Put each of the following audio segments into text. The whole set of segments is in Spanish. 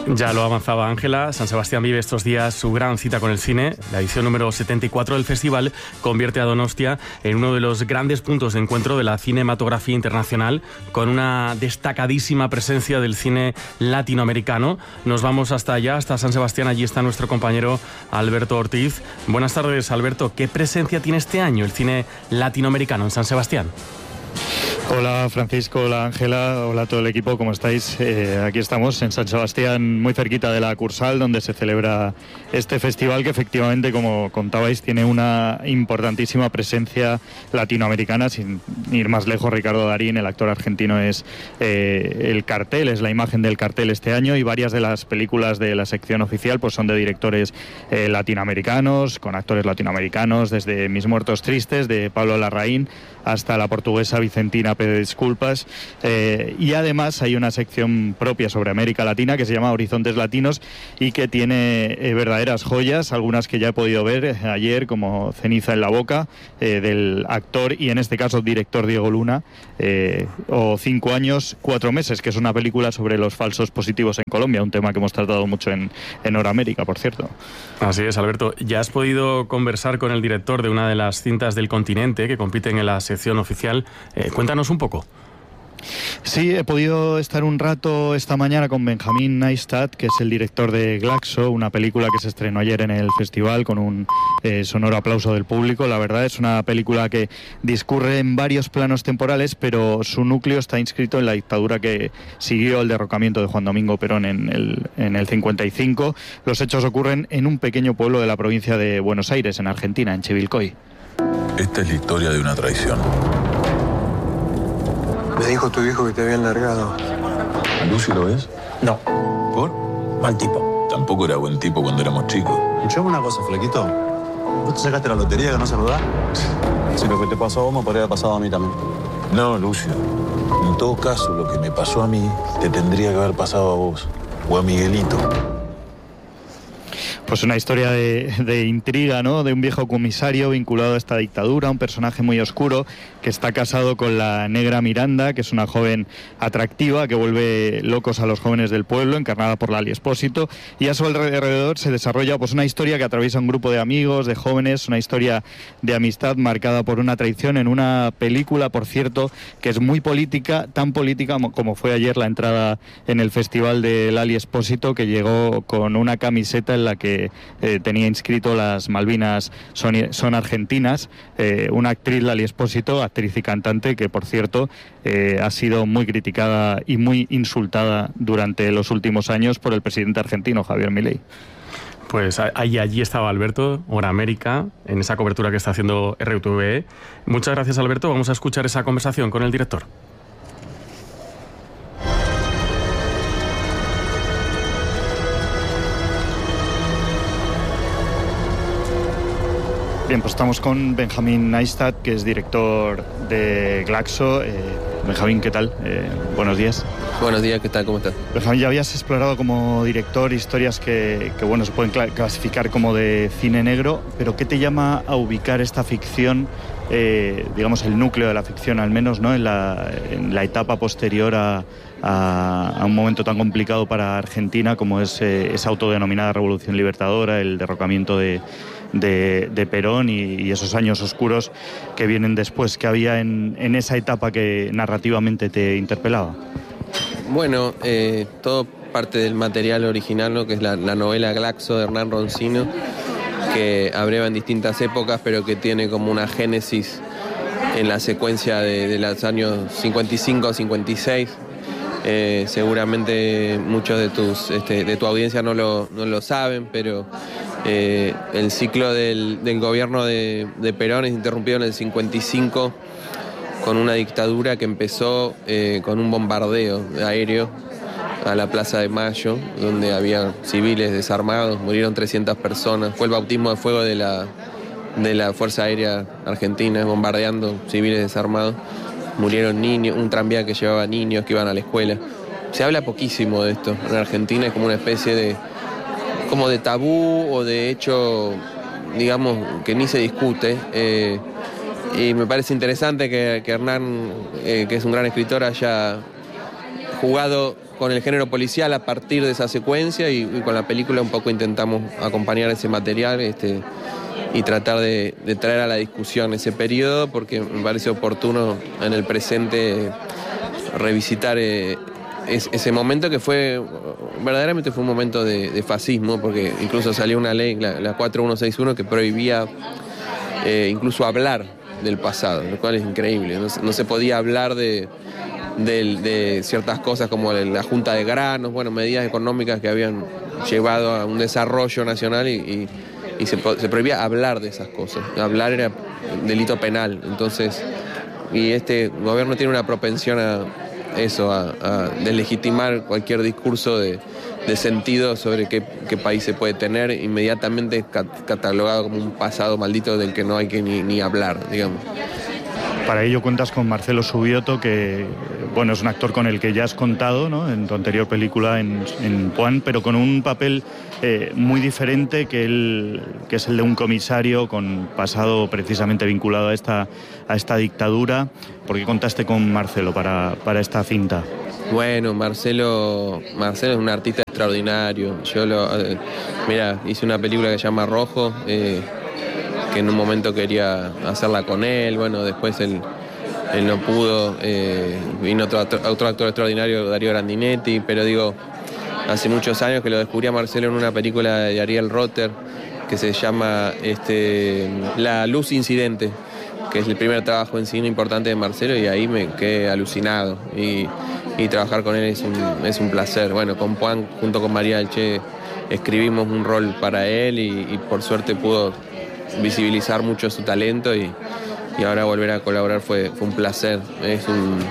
Ya lo avanzaba Ángela, San Sebastián vive estos días su gran cita con el cine. La edición número 74 del festival convierte a Donostia en uno de los grandes puntos de encuentro de la cinematografía internacional, con una destacadísima presencia del cine latinoamericano. Nos vamos hasta allá, hasta San Sebastián. Allí está nuestro compañero Alberto Ortiz. Buenas tardes, Alberto. ¿Qué presencia tiene este año el cine latinoamericano en San Sebastián? Hola Francisco, hola Ángela, hola a todo el equipo, ¿cómo estáis? Aquí estamos en San Sebastián, muy cerquita de la Cursal, donde se celebra este festival que efectivamente, como contabais, tiene una importantísima presencia latinoamericana. Sin ir más lejos, Ricardo Darín, el actor argentino, es el cartel, es la imagen del cartel este año, y varias de las películas de la sección oficial pues son de directores latinoamericanos, con actores latinoamericanos, desde Mis Muertos Tristes, de Pablo Larraín, hasta la portuguesa Vicentina Pide Disculpas, y además hay una sección propia sobre América Latina que se llama Horizontes Latinos y que tiene verdaderas joyas, algunas que ya he podido ver ayer, como Ceniza en la boca, del actor y en este caso director Diego Luna, o 5 años, 4 meses, que es una película sobre los falsos positivos en Colombia, un tema que hemos tratado mucho en Hora América, por cierto. Así es, Alberto. ¿Ya has podido conversar con el director de una de las cintas del continente que compiten en la sección oficial? Cuéntanos un poco. Sí, he podido estar un rato esta mañana con Benjamín Neistat, que es el director de Glaxo, una película que se estrenó ayer en el festival con un sonoro aplauso del público. La verdad es una película que discurre en varios planos temporales, pero su núcleo está inscrito en la dictadura que siguió el derrocamiento de Juan Domingo Perón en el 55. Los hechos ocurren en un pequeño pueblo de la provincia de Buenos Aires, en Argentina, en Chivilcoy. Esta es la historia de una traición. Me dijo tu viejo que te habían largado. ¿A Lucio lo ves? No. ¿Por? Mal tipo. Tampoco era buen tipo cuando éramos chicos. Escuchame una cosa, flaquito. ¿Vos te sacaste la lotería que no saludás? Si lo que te pasó a vos me podría haber pasado a mí también. No, Lucio. En todo caso, lo que me pasó a mí te tendría que haber pasado a vos. O a Miguelito. Pues una historia de intriga, ¿no? De un viejo comisario vinculado a esta dictadura, un personaje muy oscuro que está casado con la negra Miranda, que es una joven atractiva que vuelve locos a los jóvenes del pueblo, encarnada por Lali Espósito, y a su alrededor se desarrolla pues una historia que atraviesa un grupo de amigos, de jóvenes, una historia de amistad marcada por una traición, en una película, por cierto, que es muy política, tan política como fue ayer la entrada en el festival de Lali Espósito, que llegó con una camiseta en la que tenía inscrito las Malvinas son argentinas, una actriz, Lali Espósito, actriz y cantante, que por cierto ha sido muy criticada y muy insultada durante los últimos años por el presidente argentino, Javier Milei. Pues allí estaba Alberto, Hora América, en esa cobertura que está haciendo RTV. Muchas gracias, Alberto. Vamos a escuchar esa conversación con el director. Bien, pues estamos con Benjamín Neistat, que es director de Glaxo. Benjamín, ¿qué tal? Buenos días. Buenos días, ¿qué tal? ¿Cómo estás? Benjamín, ya habías explorado como director historias que bueno, se pueden clasificar como de cine negro, pero ¿qué te llama a ubicar esta ficción, digamos el núcleo de la ficción al menos, ¿no? en la etapa posterior a un momento tan complicado para Argentina como es esa autodenominada Revolución Libertadora, el derrocamiento de Perón y esos años oscuros que vienen después? ¿Qué había en esa etapa que narrativamente te interpelaba? Bueno, todo parte del material original, ¿no? Que es la novela Glaxo de Hernán Roncino, que abreva en distintas épocas, pero que tiene como una génesis en la secuencia de los años 55 a 56. Seguramente muchos de tu audiencia no lo saben, pero el ciclo del gobierno de Perón es interrumpido en el 55 con una dictadura que empezó con un bombardeo aéreo a la Plaza de Mayo, donde había civiles desarmados, murieron 300 personas. Fue el bautismo de fuego de la Fuerza Aérea Argentina, bombardeando civiles desarmados. Murieron niños, un tranvía que llevaba niños que iban a la escuela. Se habla poquísimo de esto. En Argentina es como una especie de tabú o de hecho, digamos, que ni se discute. Y me parece interesante que Hernán, que es un gran escritor, haya jugado con el género policial a partir de esa secuencia y con la película un poco intentamos acompañar ese material y tratar de traer a la discusión ese periodo, porque me parece oportuno en el presente revisitar ese momento que verdaderamente fue un momento de fascismo, porque incluso salió una ley, la 4161, que prohibía incluso hablar del pasado, lo cual es increíble. No se podía hablar de ciertas cosas como la Junta de Granos, medidas económicas que habían llevado a un desarrollo nacional y se prohibía hablar de esas cosas. Hablar era delito penal. Entonces, y este gobierno tiene una propensión a eso, a deslegitimar cualquier discurso de sentido sobre qué país se puede tener, inmediatamente catalogado como un pasado maldito del que no hay que ni hablar, digamos. Para ello cuentas con Marcelo Subioto, que es un actor con el que ya has contado, ¿no?, en tu anterior película en Puan, pero con un papel muy diferente que es el de un comisario con pasado precisamente vinculado a esta dictadura. ¿Por qué contaste con Marcelo para esta cinta? Bueno, Marcelo es un artista extraordinario. Yo hice una película que se llama Rojo, que en un momento quería hacerla con él, después él no pudo, vino otro actor extraordinario, Darío Grandinetti, pero hace muchos años que lo descubrí a Marcelo en una película de Ariel Rotter que se llama La Luz Incidente, que es el primer trabajo en cine importante de Marcelo, y ahí me quedé alucinado, y trabajar con él es un placer. Con Juan, junto con María Alche, escribimos un rol para él y por suerte pudo visibilizar mucho su talento y ahora volver a colaborar fue un placer. Es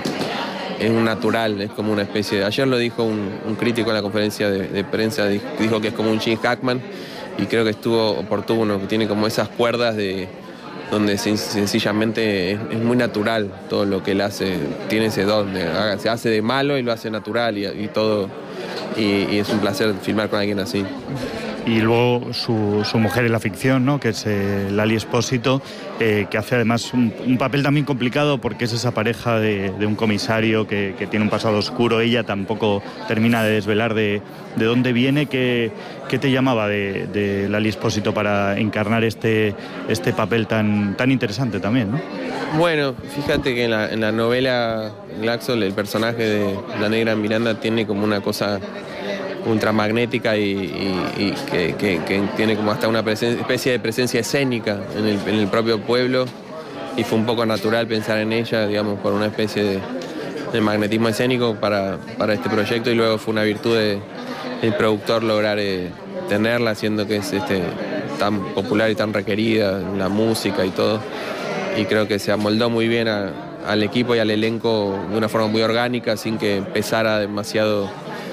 un natural, es como una especie de... Ayer lo dijo un crítico en la conferencia de prensa, dijo que es como un Gene Hackman, y creo que estuvo oportuno, que tiene como esas cuerdas donde sencillamente es muy natural todo lo que él hace, tiene ese don, se hace de malo y lo hace natural y todo, y es un placer filmar con alguien así. Y luego su mujer en la ficción, ¿no?, que es Lali Espósito, que hace además un papel también complicado, porque es esa pareja de un comisario que tiene un pasado oscuro. Ella tampoco termina de desvelar de dónde viene. ¿Qué te llamaba de Lali Espósito para encarnar este papel tan interesante también, ¿no? Bueno, fíjate que en la novela Glaxol, el personaje de la negra Miranda tiene como una cosa ultramagnética y que tiene como hasta una especie de presencia escénica en el propio pueblo, y fue un poco natural pensar en ella, por una especie de magnetismo escénico para este proyecto, y luego fue una virtud del productor lograr tenerla, siendo que es tan popular y tan requerida en la música y todo, y creo que se amoldó muy bien al equipo y al elenco de una forma muy orgánica, sin que pesara demasiado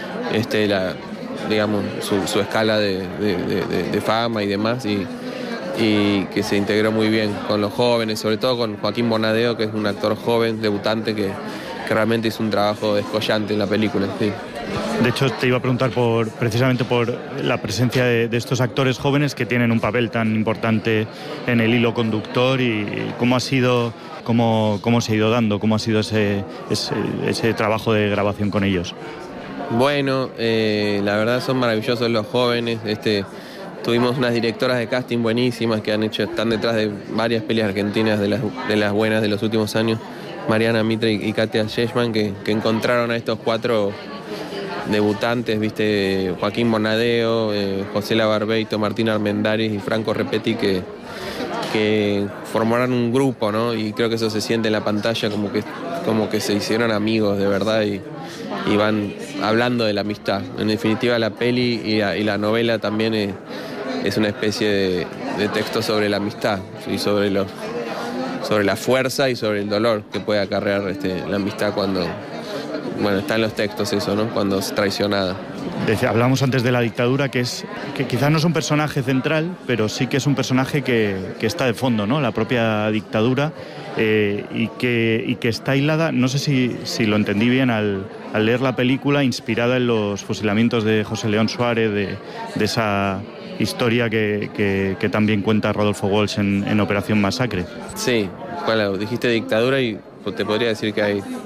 su escala de fama y demás, y que se integró muy bien con los jóvenes, sobre todo con Joaquín Bonadeo, que es un actor joven, debutante, que realmente hizo un trabajo descollante en la película. Sí. De hecho, te iba a preguntar precisamente por la presencia de estos actores jóvenes que tienen un papel tan importante en el hilo conductor, y cómo se ha ido dando, cómo ha sido ese trabajo de grabación con ellos. Bueno, la verdad son maravillosos los jóvenes. Tuvimos unas directoras de casting buenísimas que están detrás de varias pelis argentinas de las buenas de los últimos años, Mariana Mitre y Katia Sheshman, que encontraron a estos 4 debutantes, Joaquín Bonadeo, José Labarbeito, Martín Armendáriz y Franco Repetti, que formaron un grupo, ¿no? Y creo que eso se siente en la pantalla, como que se hicieron amigos de verdad y van hablando de la amistad. En definitiva, la peli y la novela también es una especie de texto sobre la amistad y sobre la fuerza y sobre el dolor que puede acarrear la amistad cuando... está en los textos eso, ¿no?, cuando es traicionada. Hablamos antes de la dictadura, que quizás no es un personaje central, pero sí que es un personaje que está de fondo, ¿no?, la propia dictadura, y que está hilada, no sé si lo entendí bien al leer la película, inspirada en los fusilamientos de José León Suárez, de esa historia que también cuenta Rodolfo Walsh en Operación Masacre. Sí, dijiste dictadura y te podría decir que hay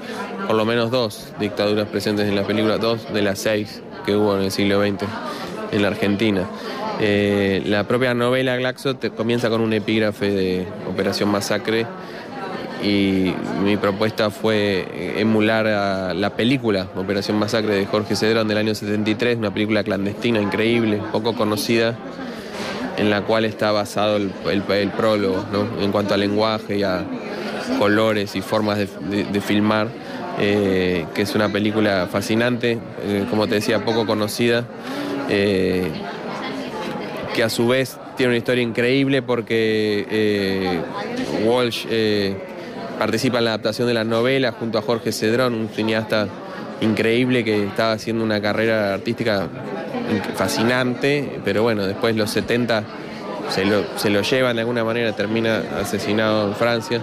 por lo menos 2 dictaduras presentes en la película, 2 de las 6 que hubo en el siglo XX en la Argentina. La propia novela Glaxo comienza con un epígrafe de Operación Masacre, y mi propuesta fue emular a la película Operación Masacre de Jorge Cedrón del año 73, una película clandestina increíble, poco conocida, en la cual está basado el prólogo, ¿no? En cuanto a lenguaje y a colores y formas de filmar, que es una película fascinante, como te decía, poco conocida, que a su vez tiene una historia increíble porque Walsh participa en la adaptación de la novela junto a Jorge Cedrón, un cineasta increíble que estaba haciendo una carrera artística fascinante, pero bueno, después los 70 se lo llevan de alguna manera, termina asesinado en Francia,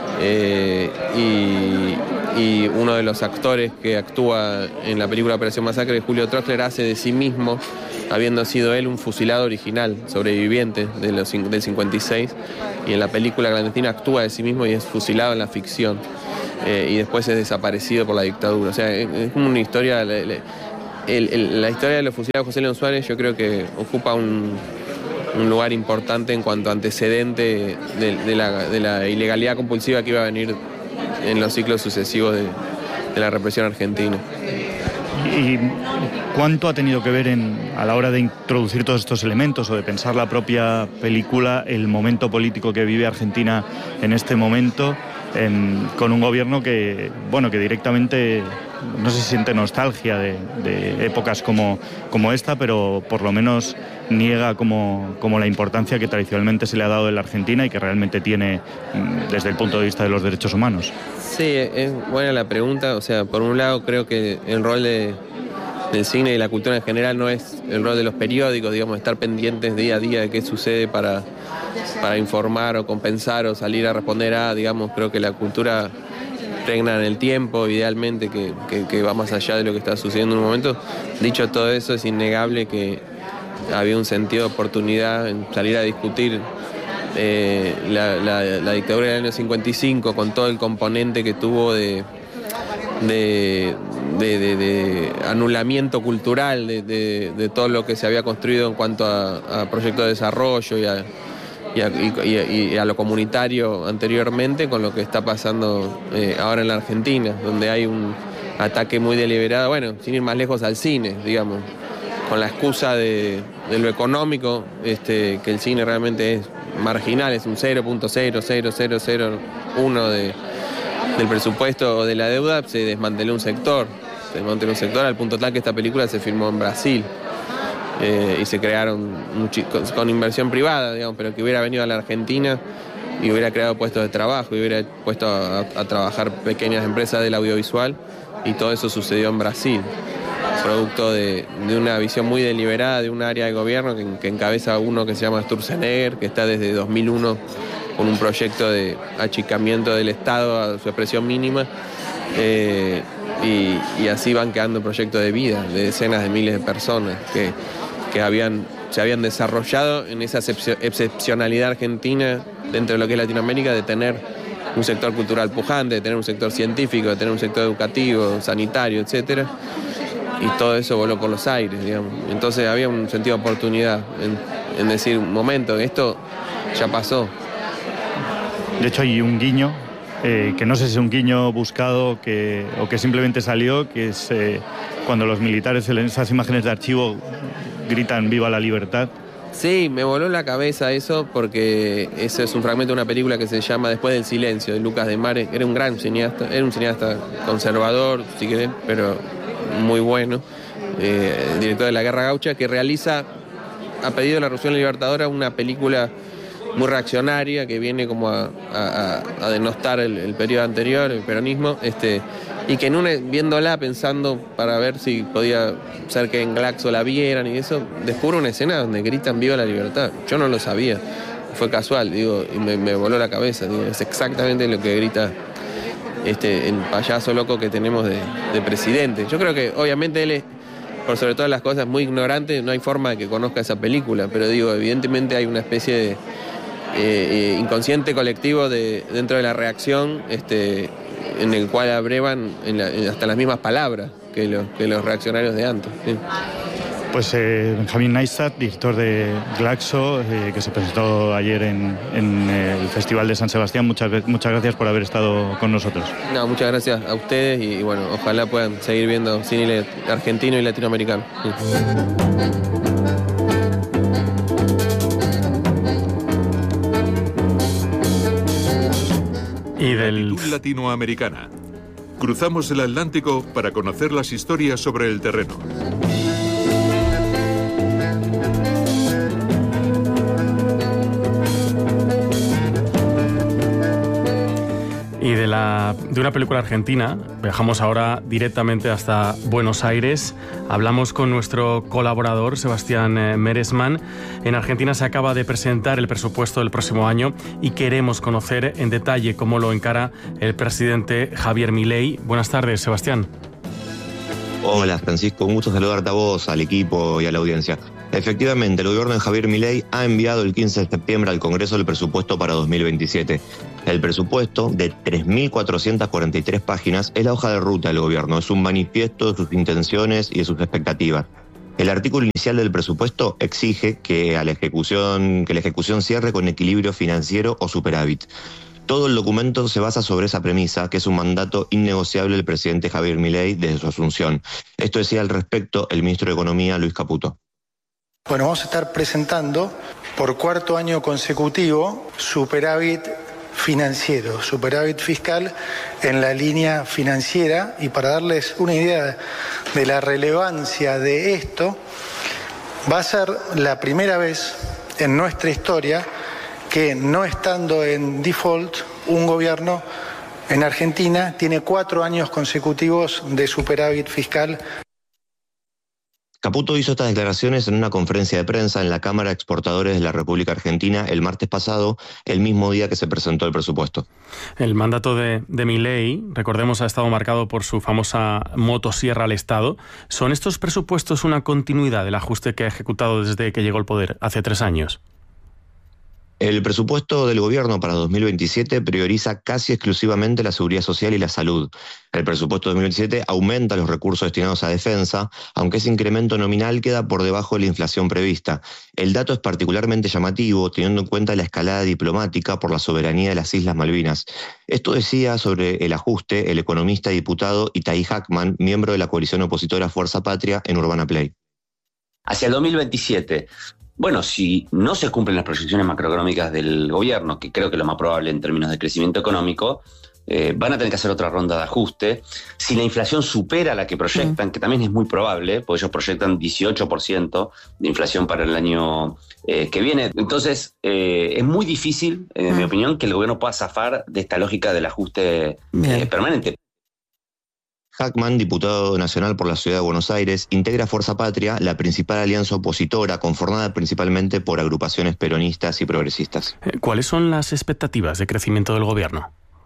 y uno de los actores que actúa en la película Operación Masacre, Julio Troxler, hace de sí mismo, habiendo sido él un fusilado original, sobreviviente del 56, y en la película clandestina actúa de sí mismo y es fusilado en la ficción, y después es desaparecido por la dictadura. O sea, es una historia, la historia de los fusilados de José León Suárez, yo creo que ocupa un lugar importante en cuanto a antecedente de la ilegalidad compulsiva que iba a venir en los ciclos sucesivos de la represión argentina. ¿Y cuánto ha tenido que ver a la hora de introducir todos estos elementos o de pensar la propia película, el momento político que vive Argentina en este momento, con un gobierno que directamente, no sé si siente nostalgia de épocas como esta, pero por lo menos niega como la importancia que tradicionalmente se le ha dado en la Argentina y que realmente tiene desde el punto de vista de los derechos humanos? Sí, es buena la pregunta. O sea, por un lado creo que el rol del cine y de la cultura en general no es el rol de los periódicos, digamos, estar pendientes día a día de qué sucede para informar o compensar o salir a responder digamos, creo que la cultura pregna en el tiempo, idealmente, que va más allá de lo que está sucediendo en un momento. Dicho todo eso, es innegable que había un sentido de oportunidad en salir a discutir la dictadura del año 55 con todo el componente que tuvo de anulamiento cultural de todo lo que se había construido en cuanto a proyectos de desarrollo y a lo comunitario anteriormente, con lo que está pasando ahora en la Argentina, donde hay un ataque muy deliberado, bueno, sin ir más lejos, al cine, digamos, con la excusa de lo económico, que el cine realmente es marginal, es un 0.00001 del presupuesto de la deuda. Se desmanteló un sector al punto tal que esta película se filmó en Brasil, y se crearon con inversión privada, digamos, pero que hubiera venido a la Argentina y hubiera creado puestos de trabajo y hubiera puesto a trabajar pequeñas empresas del audiovisual, y todo eso sucedió en Brasil, producto de una visión muy deliberada de un área de gobierno que encabeza uno que se llama Sturzenegger, que está desde 2001 con un proyecto de achicamiento del Estado a su expresión mínima, y así van quedando proyectos de vida de decenas de miles de personas que se habían desarrollado en esa excepcionalidad argentina dentro de lo que es Latinoamérica, de tener un sector cultural pujante, de tener un sector científico, de tener un sector educativo, sanitario, etcétera. Y todo eso voló por los aires, digamos. Entonces había un sentido de oportunidad en decir, un momento, esto ya pasó. De hecho, hay un guiño, que no sé si es un guiño buscado o que simplemente salió, que es cuando los militares en esas imágenes de archivo gritan «Viva la libertad». Sí, me voló la cabeza eso, porque eso es un fragmento de una película que se llama Después del silencio, de Lucas de Mare. Era un gran cineasta, era un cineasta conservador, si querés, pero muy bueno, director de La Guerra Gaucha, que realiza, a pedido de la Revolución Libertadora, una película muy reaccionaria que viene como a denostar el periodo anterior, el peronismo, y que viéndola, pensando para ver si podía ser que en Glaxo la vieran y eso, descubro una escena donde gritan «Viva la libertad». Yo no lo sabía, fue casual, digo, y me voló la cabeza, digo, es exactamente lo que grita el payaso loco que tenemos de presidente. Yo creo que obviamente él es, por sobre todas las cosas, muy ignorante, no hay forma de que conozca esa película, pero digo, evidentemente hay una especie de inconsciente colectivo dentro de la reacción, en el cual abrevan hasta las mismas palabras que los reaccionarios de antes. ¿Sí? Pues Benjamín Neistat, director de Glaxo, que se presentó ayer en el Festival de San Sebastián. Muchas gracias por haber estado con nosotros. No, muchas gracias a ustedes y bueno, ojalá puedan seguir viendo cine argentino y latinoamericano. Sí. Y del Latitud latinoamericana. Cruzamos el Atlántico para conocer las historias sobre el terreno. Y de una película argentina, viajamos ahora directamente hasta Buenos Aires. Hablamos con nuestro colaborador, Sebastián Meresman. En Argentina se acaba de presentar el presupuesto del próximo año y queremos conocer en detalle cómo lo encara el presidente Javier Milei. Buenas tardes, Sebastián. Hola, Francisco. Un gusto saludarte a vos, al equipo y a la audiencia. Efectivamente, el gobierno de Javier Milei ha enviado el 15 de septiembre al Congreso el presupuesto para 2027. El presupuesto, de 3.443 páginas, es la hoja de ruta del gobierno, es un manifiesto de sus intenciones y de sus expectativas. El artículo inicial del presupuesto exige que la ejecución cierre con equilibrio financiero o superávit. Todo el documento se basa sobre esa premisa, que es un mandato innegociable del presidente Javier Milei desde su asunción. Esto decía al respecto el ministro de Economía, Luis Caputo. Bueno, vamos a estar presentando por cuarto año consecutivo superávit financiero, superávit fiscal en la línea financiera, y para darles una idea de la relevancia de esto, va a ser la primera vez en nuestra historia que, no estando en default, un gobierno en Argentina tiene 4 años consecutivos de superávit fiscal. Caputo hizo estas declaraciones en una conferencia de prensa en la Cámara de Exportadores de la República Argentina el martes pasado, el mismo día que se presentó el presupuesto. El mandato de Milei, recordemos, ha estado marcado por su famosa motosierra al Estado. ¿Son estos presupuestos una continuidad del ajuste que ha ejecutado desde que llegó al poder hace 3 años? El presupuesto del gobierno para 2027 prioriza casi exclusivamente la seguridad social y la salud. El presupuesto de 2027 aumenta los recursos destinados a defensa, aunque ese incremento nominal queda por debajo de la inflación prevista. El dato es particularmente llamativo, teniendo en cuenta la escalada diplomática por la soberanía de las Islas Malvinas. Esto decía sobre el ajuste el economista y diputado Itaí Hackman, miembro de la coalición opositora Fuerza Patria, en Urbana Play. Hacia el 2027... Bueno, si no se cumplen las proyecciones macroeconómicas del gobierno, que creo que es lo más probable en términos de crecimiento económico, van a tener que hacer otra ronda de ajuste. Si la inflación supera la que proyectan, que también es muy probable, porque ellos proyectan 18% de inflación para el año que viene. Entonces, es muy difícil, en mi opinión, que el gobierno pueda zafar de esta lógica del ajuste permanente. Hackman, diputado nacional por la Ciudad de Buenos Aires, integra Fuerza Patria, la principal alianza opositora, conformada principalmente por agrupaciones peronistas y progresistas. ¿Cuáles son las expectativas de crecimiento del gobierno?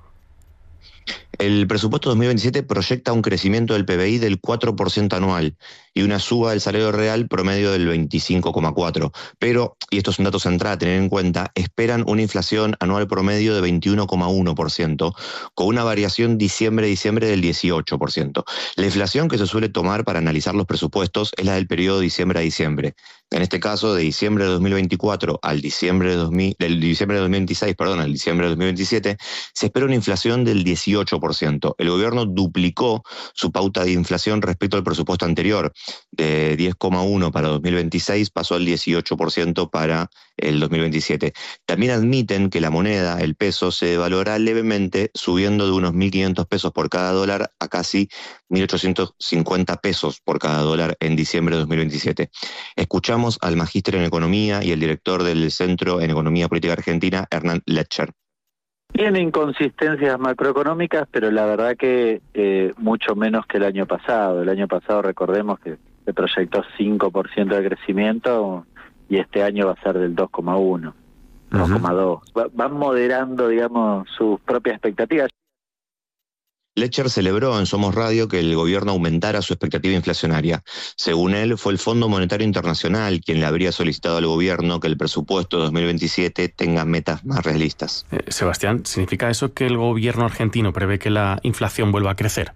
El presupuesto 2027 proyecta un crecimiento del PBI del 4% anual y una suba del salario real promedio del 25,4%. Pero, y esto es un dato central a tener en cuenta, esperan una inflación anual promedio de 21,1%, con una variación diciembre-diciembre del 18%. La inflación que se suele tomar para analizar los presupuestos es la del periodo diciembre a diciembre. En este caso, de diciembre de 2024 al diciembre de 2026, al diciembre de 2027, se espera una inflación del 18%. El gobierno duplicó su pauta de inflación respecto al presupuesto anterior. De 10,1% para 2026 pasó al 18% para el 2027. También admiten que la moneda, el peso, se devaluará levemente, subiendo de unos 1.500 pesos por cada dólar a casi 1.850 pesos por cada dólar en diciembre de 2027. Escuchamos al magíster en Economía y el director del Centro en Economía Política Argentina, Hernán Letcher. Tiene inconsistencias macroeconómicas, pero la verdad que mucho menos que el año pasado. El año pasado, recordemos que se proyectó 5% de crecimiento y este año va a ser del 2,1%, 2,2%. Van moderando, digamos, sus propias expectativas. Letcher celebró en Somos Radio que el gobierno aumentara su expectativa inflacionaria. Según él, fue el Fondo Monetario Internacional quien le habría solicitado al gobierno que el presupuesto de 2027 tenga metas más realistas. Sebastián, ¿significa eso que el gobierno argentino prevé que la inflación vuelva a crecer?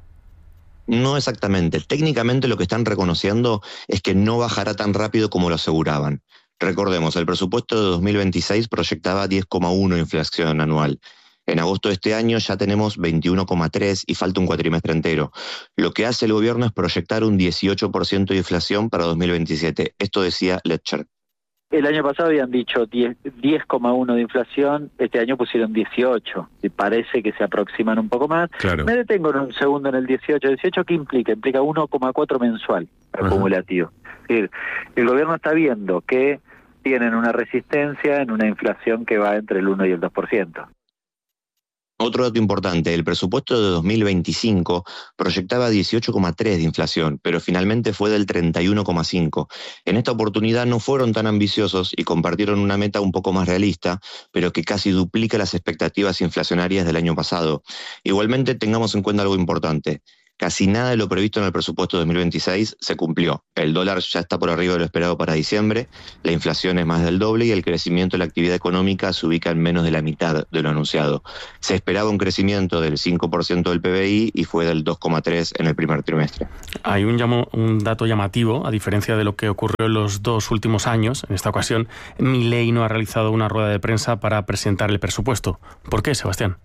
No exactamente. Técnicamente lo que están reconociendo es que no bajará tan rápido como lo aseguraban. Recordemos, el presupuesto de 2026 proyectaba 10,1 de inflación anual. En agosto de este año ya tenemos 21,3 y falta un cuatrimestre entero. Lo que hace el gobierno es proyectar un 18% de inflación para 2027. Esto decía Letcher. El año pasado habían dicho 10,1 de inflación, este año pusieron 18. Y parece que se aproximan un poco más. Claro. Me detengo en un segundo en el 18. ¿18 qué implica? Implica 1,4 mensual acumulativo. Es decir, el gobierno está viendo que tienen una resistencia en una inflación que va entre el 1 y el 2%. Otro dato importante, el presupuesto de 2025 proyectaba 18,3 de inflación, pero finalmente fue del 31,5. En esta oportunidad no fueron tan ambiciosos y compartieron una meta un poco más realista, pero que casi duplica las expectativas inflacionarias del año pasado. Igualmente tengamos en cuenta algo importante. Casi nada de lo previsto en el presupuesto de 2026 se cumplió. El dólar ya está por arriba de lo esperado para diciembre, la inflación es más del doble y el crecimiento de la actividad económica se ubica en menos de la mitad de lo anunciado. Se esperaba un crecimiento del 5% del PBI y fue del 2,3% en el primer trimestre. Hay un dato llamativo, a diferencia de lo que ocurrió en los 2 últimos años. En esta ocasión, Milei no ha realizado una rueda de prensa para presentar el presupuesto. ¿Por qué, Sebastián?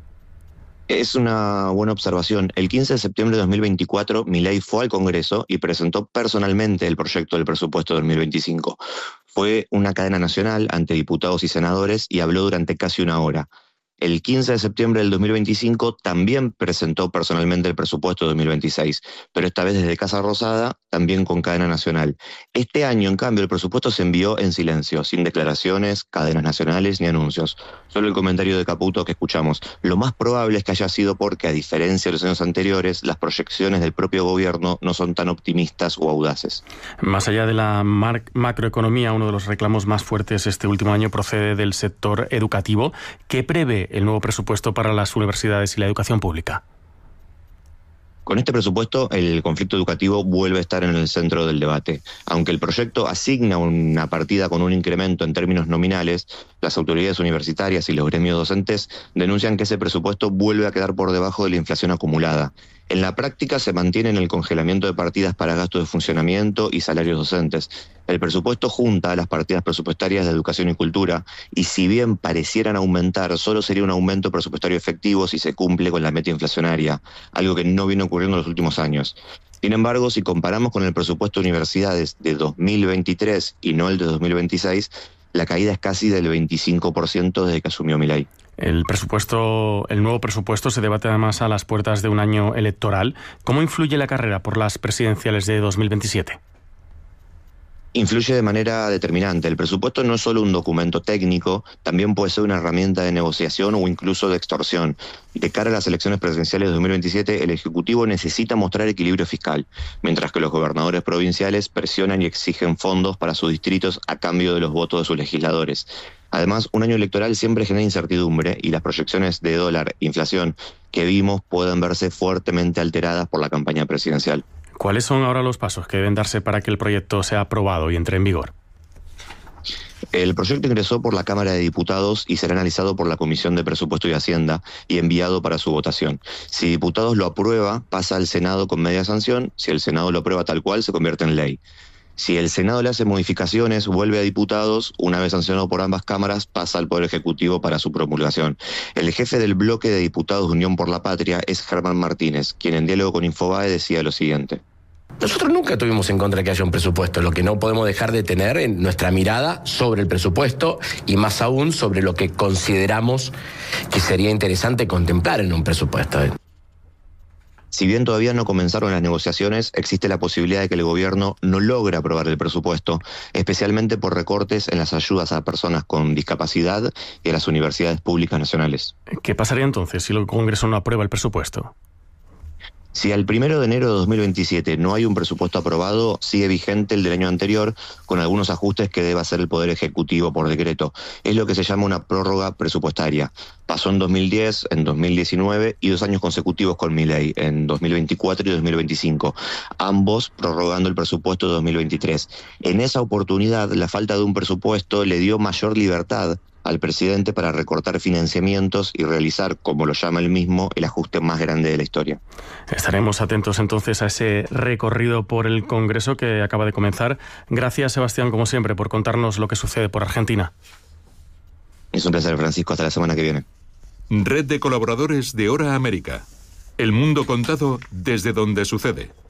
Es una buena observación. El 15 de septiembre de 2024, Milei fue al Congreso y presentó personalmente el proyecto del presupuesto de 2025. Fue una cadena nacional ante diputados y senadores y habló durante casi una hora. El 15 de septiembre del 2025 también presentó personalmente el presupuesto de 2026, pero esta vez desde Casa Rosada, también con cadena nacional. Este año, en cambio, el presupuesto se envió en silencio, sin declaraciones, cadenas nacionales ni anuncios. Solo el comentario de Caputo que escuchamos. Lo más probable es que haya sido porque, a diferencia de los años anteriores, las proyecciones del propio gobierno no son tan optimistas o audaces. Más allá de la macroeconomía, uno de los reclamos más fuertes este último año procede del sector educativo. ¿Qué prevé el nuevo presupuesto para las universidades y la educación pública? Con este presupuesto, el conflicto educativo vuelve a estar en el centro del debate. Aunque el proyecto asigna una partida con un incremento en términos nominales, las autoridades universitarias y los gremios docentes denuncian que ese presupuesto vuelve a quedar por debajo de la inflación acumulada. En la práctica se mantiene el congelamiento de partidas para gastos de funcionamiento y salarios docentes. El presupuesto junta a las partidas presupuestarias de educación y cultura y si bien parecieran aumentar, solo sería un aumento presupuestario efectivo si se cumple con la meta inflacionaria, algo que no viene ocurriendo en los últimos años. Sin embargo, si comparamos con el presupuesto de universidades de 2023 y no el de 2026, la caída es casi del 25% desde que asumió Milei. El nuevo presupuesto se debate además a las puertas de un año electoral. ¿Cómo influye la carrera por las presidenciales de 2027? Influye de manera determinante. El presupuesto no es solo un documento técnico, también puede ser una herramienta de negociación o incluso de extorsión. De cara a las elecciones presidenciales de 2027, el Ejecutivo necesita mostrar equilibrio fiscal, mientras que los gobernadores provinciales presionan y exigen fondos para sus distritos a cambio de los votos de sus legisladores. Además, un año electoral siempre genera incertidumbre y las proyecciones de dólar e inflación que vimos pueden verse fuertemente alteradas por la campaña presidencial. ¿Cuáles son ahora los pasos que deben darse para que el proyecto sea aprobado y entre en vigor? El proyecto ingresó por la Cámara de Diputados y será analizado por la Comisión de Presupuesto y Hacienda y enviado para su votación. Si Diputados lo aprueba, pasa al Senado con media sanción. Si el Senado lo aprueba tal cual, se convierte en ley. Si el Senado le hace modificaciones, vuelve a Diputados, una vez sancionado por ambas cámaras, pasa al Poder Ejecutivo para su promulgación. El jefe del bloque de diputados de Unión por la Patria es Germán Martínez, quien en diálogo con Infobae decía lo siguiente. Nosotros nunca estuvimos en contra de que haya un presupuesto. Lo que no podemos dejar de tener en nuestra mirada sobre el presupuesto y más aún sobre lo que consideramos que sería interesante contemplar en un presupuesto. Si bien todavía no comenzaron las negociaciones, existe la posibilidad de que el gobierno no logre aprobar el presupuesto, especialmente por recortes en las ayudas a personas con discapacidad y a las universidades públicas nacionales. ¿Qué pasaría entonces si el Congreso no aprueba el presupuesto? Si al 1 de enero de 2027 no hay un presupuesto aprobado, sigue vigente el del año anterior, con algunos ajustes que debe hacer el Poder Ejecutivo por decreto. Es lo que se llama una prórroga presupuestaria. Pasó en 2010, en 2019 y 2 años consecutivos con Milei, en 2024 y 2025, ambos prorrogando el presupuesto de 2023. En esa oportunidad, la falta de un presupuesto le dio mayor libertad al presidente para recortar financiamientos y realizar, como lo llama él mismo, el ajuste más grande de la historia. Estaremos atentos entonces a ese recorrido por el Congreso que acaba de comenzar. Gracias, Sebastián, como siempre, por contarnos lo que sucede por Argentina. Es un placer, Francisco. Hasta la semana que viene. Red de colaboradores de Hora América. El mundo contado desde donde sucede.